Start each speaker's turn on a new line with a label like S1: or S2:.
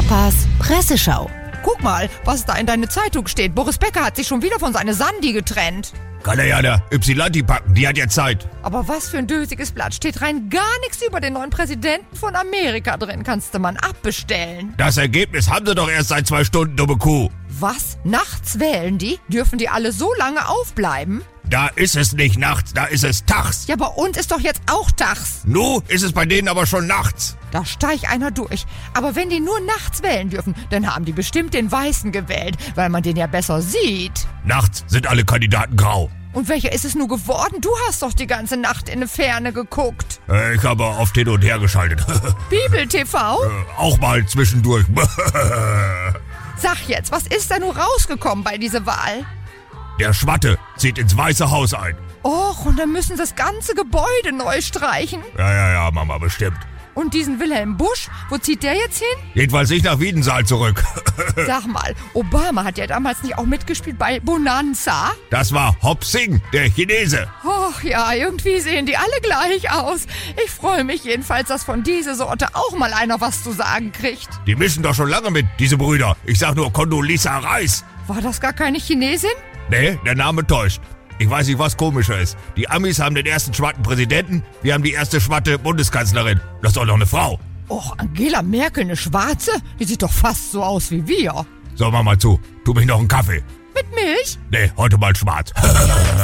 S1: Papas Presseschau.
S2: Guck mal, was da in deine Zeitung steht. Boris Becker hat sich schon wieder von seiner Sandi getrennt.
S3: Kann er ja der Ypsilanti packen, die hat ja Zeit.
S2: Aber was für ein dösiges Blatt. Steht rein gar nichts über den neuen Präsidenten von Amerika drin. Kannst du mal abbestellen.
S3: Das Ergebnis haben sie doch erst seit 2 Stunden, dumme Kuh.
S2: Was? Nachts wählen die? Dürfen die alle so lange aufbleiben?
S3: Da ist es nicht nachts, da ist es tags.
S2: Ja, bei uns ist doch jetzt auch tags.
S3: Nu ist es bei denen aber schon nachts.
S2: Da steigt einer durch. Aber wenn die nur nachts wählen dürfen, dann haben die bestimmt den Weißen gewählt, weil man den ja besser sieht.
S3: Nachts sind alle Kandidaten grau.
S2: Und welcher ist es nur geworden? Du hast doch die ganze Nacht in die Ferne geguckt.
S3: Ich habe oft hin und her geschaltet.
S2: Bibel TV?
S3: Auch mal zwischendurch.
S2: Sag jetzt, was ist da nur rausgekommen bei dieser Wahl?
S3: Der Schwatte zieht ins Weiße Haus ein.
S2: Och, und dann müssen das ganze Gebäude neu streichen.
S3: Ja, Mama, bestimmt.
S2: Und diesen Wilhelm Busch, wo zieht der jetzt hin?
S3: Jedenfalls nicht nach Wiedensaal zurück.
S2: Sag mal, Obama hat ja damals nicht auch mitgespielt bei Bonanza?
S3: Das war Hop Sing, der Chinese.
S2: Och ja, irgendwie sehen die alle gleich aus. Ich freue mich jedenfalls, dass von dieser Sorte auch mal einer was zu sagen kriegt.
S3: Die mischen doch schon lange mit, diese Brüder. Ich sag nur Condoleezza Rice.
S2: War das gar keine Chinesin?
S3: Nee, der Name täuscht. Ich weiß nicht, was komischer ist. Die Amis haben den ersten schwarzen Präsidenten, wir haben die erste schwarze Bundeskanzlerin. Das ist doch noch eine Frau.
S2: Och, Angela Merkel, eine Schwarze? Die sieht doch fast so aus wie wir.
S3: So, mach mal zu. Tu mich noch einen Kaffee.
S2: Mit Milch?
S3: Nee, heute mal schwarz.